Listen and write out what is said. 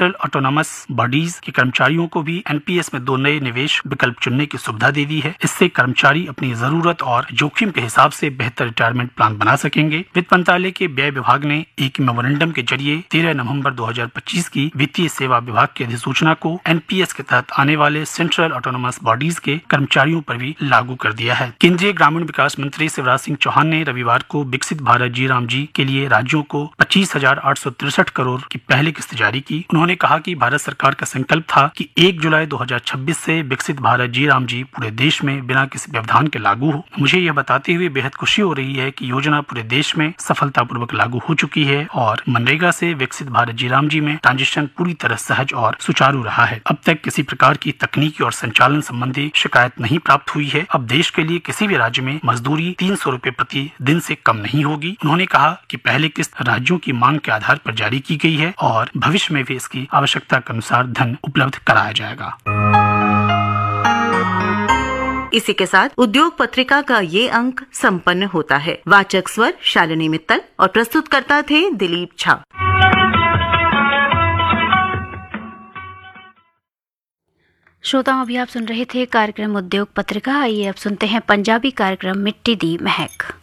Central autonomous bodies के कर्मचारियों को भी एनपीएस में 2 नए निवेश विकल्प चुनने की सुविधा दे दी है। इससे कर्मचारी अपनी जरूरत और जोखिम के हिसाब से बेहतर रिटायरमेंट प्लान बना सकेंगे। वित्त मंत्रालय के व्यय विभाग ने एक मेमोरेंडम के जरिए 13 नवंबर 2025 की वित्तीय सेवा विभाग की अधिसूचना को एनपीएस के तहत आने वाले सेंट्रल ऑटोनॉमस बॉडीज के कर्मचारियों पर भी लागू कर दिया है। केंद्रीय ग्रामीण विकास मंत्री शिवराज सिंह चौहान ने रविवार को विकसित भारत जी राम जी के लिए राज्यों को 25,863 करोड़ की पहली किस्त जारी की। उन्होंने कहा कि भारत सरकार का संकल्प था कि 1 जुलाई 2026 से विकसित भारत जी राम जी पूरे देश में बिना किसी व्यवधान के लागू हो। मुझे यह बताते हुए बेहद खुशी हो रही है कि योजना पूरे देश में सफलतापूर्वक लागू हो चुकी है और मनरेगा से विकसित भारत जी राम जी में ट्रांजिशन पूरी तरह सहज और सुचारू रहा है। अब तक किसी प्रकार की तकनीकी और संचालन संबंधी शिकायत नहीं प्राप्त हुई है। अब देश के लिए किसी भी राज्य में मजदूरी 300 रुपए प्रति दिन से कम नहीं होगी। उन्होंने कहा कि पहली किस्त राज्यों की मांग के आधार पर जारी की गई है और भविष्य में भी इसकी आवश्यकता के अनुसार धन उपलब्ध कराया जाएगा। इसी के साथ उद्योग पत्रिका का ये अंक संपन्न होता है। वाचक स्वर शालिनी मित्तल और प्रस्तुतकर्ता थे दिलीप झा। श्रोताओं, अभी आप सुन रहे थे कार्यक्रम उद्योग पत्रिका। आइए अब सुनते हैं पंजाबी कार्यक्रम मिट्टी दी महक।